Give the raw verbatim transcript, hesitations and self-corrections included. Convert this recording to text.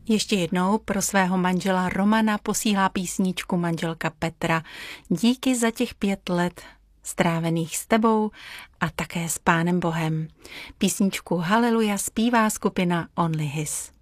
Ještě jednou pro svého manžela Romana posílá písničku manželka Petra. Díky za těch pět let strávených s tebou a také s Pánem Bohem. Písničku Haleluja zpívá skupina Only His.